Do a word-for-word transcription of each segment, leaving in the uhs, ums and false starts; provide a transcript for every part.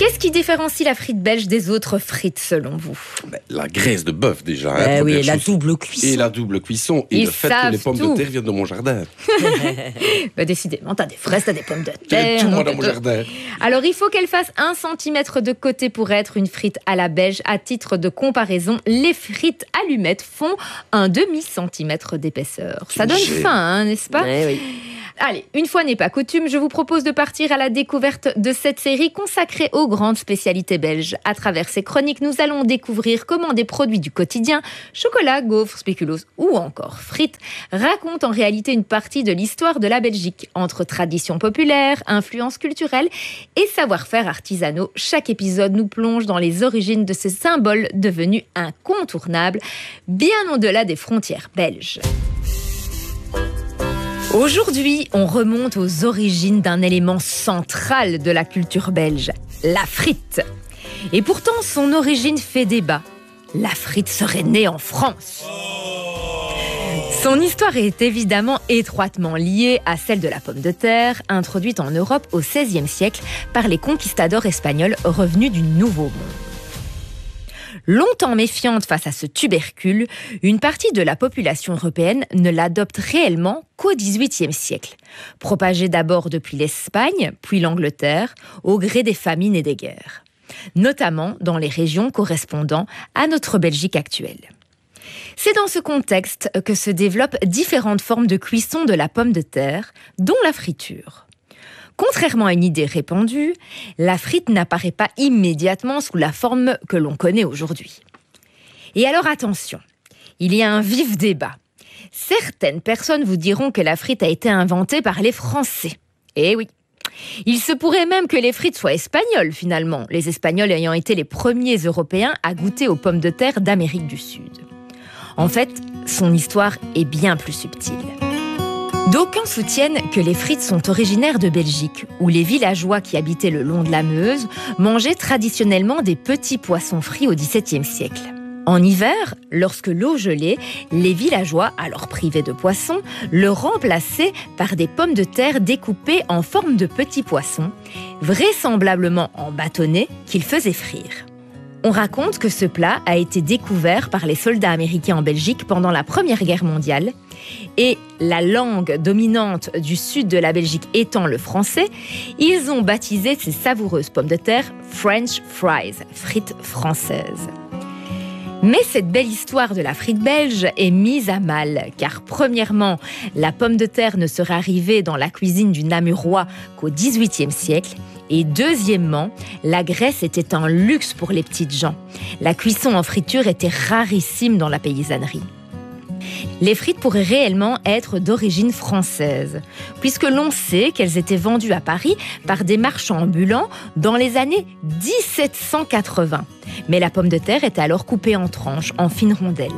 Qu'est-ce qui différencie la frite belge des autres frites selon vous? Ben, la graisse de bœuf déjà. Ben hein, oui, et la chose. double cuisson. Et la double cuisson. Et Ils le fait que savent les pommes tout. de terre viennent de mon jardin. Bah, décidément, t'as des fraises, t'as des pommes de J'ai terre. tout moi donc dans mon t'as- jardin. Alors, il faut qu'elle fasse un centimètre de côté pour être une frite à la belge. À titre de comparaison, les frites allumettes font un demi-centimètre d'épaisseur. Ça donne J'ai- faim, hein, n'est-ce pas? Ouais, oui. Allez, une fois n'est pas coutume, je vous propose de partir à la découverte de cette série consacrée aux grandes spécialités belges. À travers ces chroniques, nous allons découvrir comment des produits du quotidien, chocolat, gaufres, spéculoos ou encore frites, racontent en réalité une partie de l'histoire de la Belgique. Entre traditions populaires, influences culturelles et savoir-faire artisanaux, chaque épisode nous plonge dans les origines de ces symboles devenus incontournables, bien au-delà des frontières belges. Aujourd'hui, on remonte aux origines d'un élément central de la culture belge, la frite. Et pourtant, son origine fait débat. La frite serait née en France. Son histoire est évidemment étroitement liée à celle de la pomme de terre, introduite en Europe au seizième siècle par les conquistadors espagnols revenus du Nouveau Monde. Longtemps méfiante face à ce tubercule, une partie de la population européenne ne l'adopte réellement qu'au dix-huitième siècle. Propagée d'abord depuis l'Espagne, puis l'Angleterre, au gré des famines et des guerres. Notamment dans les régions correspondant à notre Belgique actuelle. C'est dans ce contexte que se développent différentes formes de cuisson de la pomme de terre, dont la friture. Contrairement à une idée répandue, la frite n'apparaît pas immédiatement sous la forme que l'on connaît aujourd'hui. Et alors attention, il y a un vif débat. Certaines personnes vous diront que la frite a été inventée par les Français. Eh oui. Il se pourrait même que les frites soient espagnoles finalement, les Espagnols ayant été les premiers Européens à goûter aux pommes de terre d'Amérique du Sud. En fait, son histoire est bien plus subtile. D'aucuns soutiennent que les frites sont originaires de Belgique, où les villageois qui habitaient le long de la Meuse mangeaient traditionnellement des petits poissons frits au dix-septième siècle. En hiver, lorsque l'eau gelait, les villageois, alors privés de poissons, le remplaçaient par des pommes de terre découpées en forme de petits poissons, vraisemblablement en bâtonnets, qu'ils faisaient frire. On raconte que ce plat a été découvert par les soldats américains en Belgique pendant la Première Guerre mondiale et la langue dominante du sud de la Belgique étant le français, ils ont baptisé ces savoureuses pommes de terre French fries, frites françaises. Mais cette belle histoire de la frite belge est mise à mal, car premièrement, la pomme de terre ne serait arrivée dans la cuisine du Namurois qu'au dix-huitième siècle, et deuxièmement, la graisse était un luxe pour les petites gens. La cuisson en friture était rarissime dans la paysannerie. Les frites pourraient réellement être d'origine française, puisque l'on sait qu'elles étaient vendues à Paris par des marchands ambulants dans les années dix-sept cent quatre-vingts. Mais la pomme de terre était alors coupée en tranches, en fines rondelles.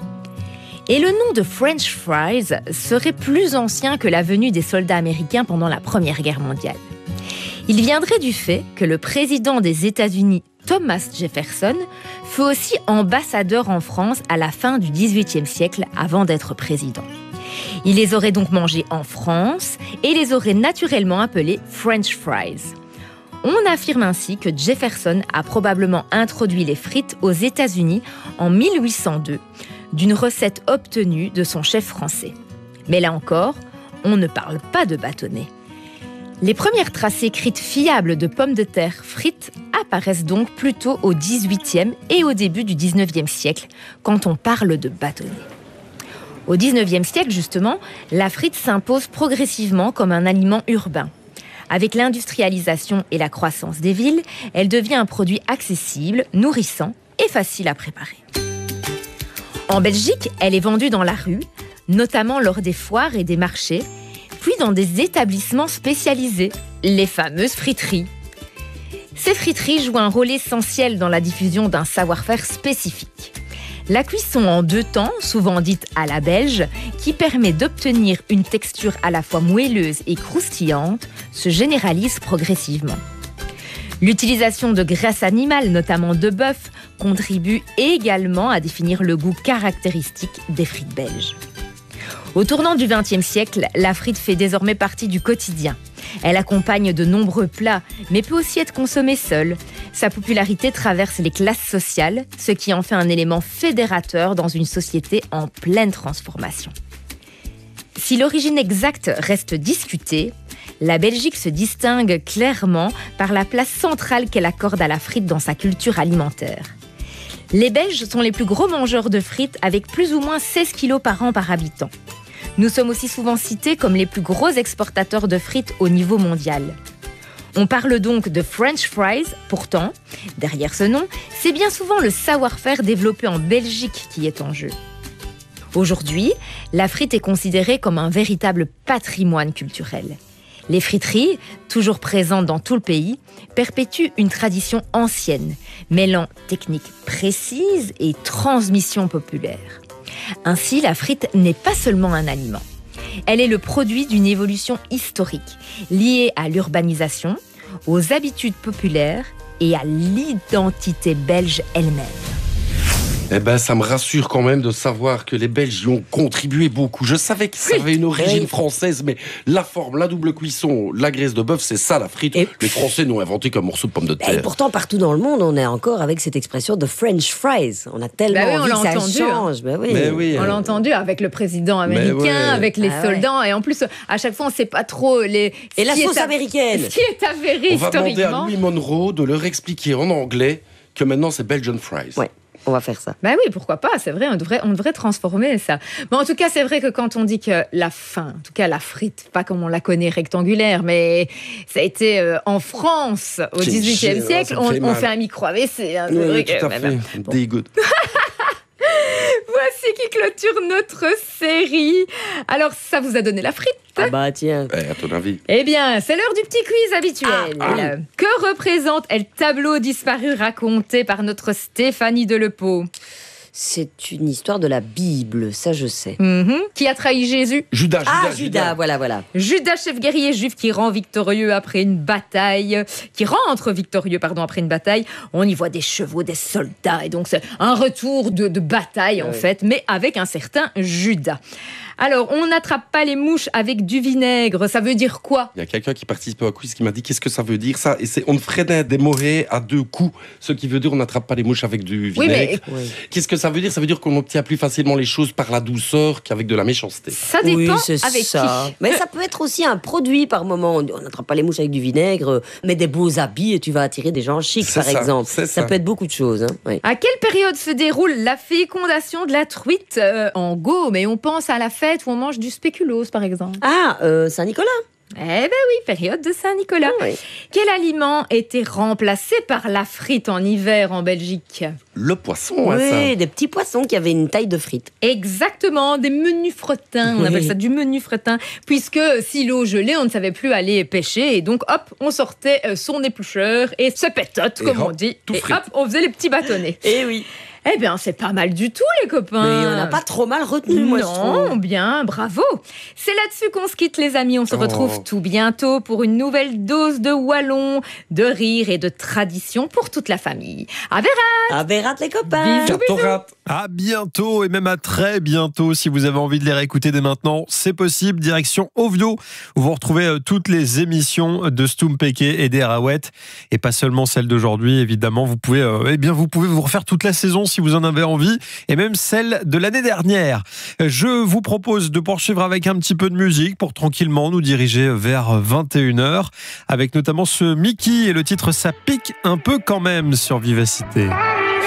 Et le nom de French fries serait plus ancien que la venue des soldats américains pendant la Première Guerre mondiale. Il viendrait du fait que le président des États-Unis, Thomas Jefferson, fut aussi ambassadeur en France à la fin du dix-huitième siècle avant d'être président. Il les aurait donc mangés en France et les aurait naturellement appelés French fries. On affirme ainsi que Jefferson a probablement introduit les frites aux États-Unis en mille huit cent deux, d'une recette obtenue de son chef français. Mais là encore, on ne parle pas de bâtonnets. Les premières traces écrites fiables de pommes de terre frites apparaissent donc plutôt au dix-huitième et au début du dix-neuvième siècle, quand on parle de bâtonnets. Au dix-neuvième siècle, justement, la frite s'impose progressivement comme un aliment urbain. Avec l'industrialisation et la croissance des villes, elle devient un produit accessible, nourrissant et facile à préparer. En Belgique, elle est vendue dans la rue, notamment lors des foires et des marchés, puis dans des établissements spécialisés, les fameuses friteries. Ces friteries jouent un rôle essentiel dans la diffusion d'un savoir-faire spécifique. La cuisson en deux temps, souvent dite à la belge, qui permet d'obtenir une texture à la fois moelleuse et croustillante, se généralise progressivement. L'utilisation de graisse animale, notamment de bœuf, contribue également à définir le goût caractéristique des frites belges. Au tournant du vingtième siècle, la frite fait désormais partie du quotidien. Elle accompagne de nombreux plats, mais peut aussi être consommée seule. Sa popularité traverse les classes sociales, ce qui en fait un élément fédérateur dans une société en pleine transformation. Si l'origine exacte reste discutée, la Belgique se distingue clairement par la place centrale qu'elle accorde à la frite dans sa culture alimentaire. Les Belges sont les plus gros mangeurs de frites avec plus ou moins seize kilos par an par habitant. Nous sommes aussi souvent cités comme les plus gros exportateurs de frites au niveau mondial. On parle donc de French fries, pourtant, derrière ce nom, c'est bien souvent le savoir-faire développé en Belgique qui est en jeu. Aujourd'hui, la frite est considérée comme un véritable patrimoine culturel. Les friteries, toujours présentes dans tout le pays, perpétuent une tradition ancienne, mêlant techniques précises et transmission populaire. Ainsi, la frite n'est pas seulement un aliment. Elle est le produit d'une évolution historique, liée à l'urbanisation, aux habitudes populaires et à l'identité belge elle-même. Eh ben, ça me rassure quand même de savoir que les Belges y ont contribué beaucoup. Je savais que ça avait une origine française, mais la forme, la double cuisson, la graisse de bœuf, c'est ça la frite. Et les Français n'ont inventé qu'un morceau de pomme de terre. Et pourtant, partout dans le monde, on est encore avec cette expression de French fries. On a tellement bah oui, envie que ça entendu, change. Hein. Bah oui. Mais oui, on euh... l'a entendu avec le président américain, ouais. avec les ah soldats. Ouais. Et en plus, à chaque fois, on ne sait pas trop les... Et la sauce américaine. Ce qui est avéré on historiquement. On va demander à Louis Monroe de leur expliquer en anglais que maintenant, c'est Belgian fries. Ouais. On va faire ça. Ben oui, pourquoi pas, c'est vrai, on devrait, on devrait transformer ça. Bon, en tout cas, c'est vrai que quand on dit que la faim, en tout cas la frite, pas comme on la connaît rectangulaire, mais ça a été euh, en France au dix-huitième siècle, on, fait on fait un micro-A V C. Hein, oui, oui, tout à fait, bon. Dégoût. Voici qui clôture notre série. Alors, ça vous a donné la frite? Ah bah tiens. Eh, à ton avis. Eh bien, c'est l'heure du petit quiz habituel. Ah, ah. Que représente El Tableau disparu raconté par notre Stéphanie Delepau? C'est une histoire de la Bible, ça je sais. Mm-hmm. Qui a trahi Jésus? Judas, Judas, Ah, Judas, Judas, voilà, voilà. Judas, chef guerrier juif qui rend victorieux après une bataille, qui rentre victorieux, pardon, après une bataille. On y voit des chevaux, des soldats, et donc c'est un retour de, de bataille, en ouais. fait, mais avec un certain Judas. Alors, on n'attrape pas les mouches avec du vinaigre, ça veut dire quoi? Il y a quelqu'un qui participe au quiz qui m'a dit qu'est-ce que ça veut dire ça? Et c'est on freine des morets à deux coups, ce qui veut dire on n'attrape pas les mouches avec du vinaigre. Oui, mais... oui. Qu'est-ce que ça veut dire? Ça veut dire qu'on obtient plus facilement les choses par la douceur qu'avec de la méchanceté. Ça dépend oui, c'est avec ça. Qui. Mais ça peut être aussi un produit par moment. On n'attrape pas les mouches avec du vinaigre, mais des beaux habits et tu vas attirer des gens chics, par ça, exemple. Ça, ça peut être beaucoup de choses. Hein. Oui. À quelle période se déroule la fécondation de la truite euh, en Gaume? Et on pense à la fête où on mange du spéculoos, par exemple. Ah, euh, Saint-Nicolas. Eh ben oui, période de Saint-Nicolas. Oui. Quel aliment était remplacé par la frite en hiver en Belgique? Le poisson, oui, hein, ça. Des petits poissons qui avaient une taille de frite. Exactement, des menus fretins. On oui. appelle ça du menu fretin. Puisque si l'eau gelait, on ne savait plus aller pêcher. Et donc, hop, on sortait son éplucheur et ce pétote, comme hop, on dit. Et frite. Hop, on faisait les petits bâtonnets. Eh oui. Eh bien, c'est pas mal du tout, les copains. Mais on n'a pas trop mal retenu, moi, non, je trouve. Non, bien, bravo. C'est là-dessus qu'on se quitte, les amis. On se retrouve oh. tout bientôt pour une nouvelle dose de wallon, de rire et de tradition pour toute la famille. À Vérat. À Vérat, les copains. Bisous, bisous. À bientôt et même à très bientôt. Si vous avez envie de les réécouter dès maintenant, c'est possible. Direction Ovio, où vous retrouvez toutes les émissions de Stoum Péké et des Arouettes. Et pas seulement celles d'aujourd'hui, évidemment. Vous pouvez, euh, eh bien, vous pouvez vous refaire toute la saison si vous en avez envie, et même celle de l'année dernière. Je vous propose de poursuivre avec un petit peu de musique pour tranquillement nous diriger vers vingt et une heures, avec notamment ce Mickey et le titre Ça pique un peu quand même sur Vivacité.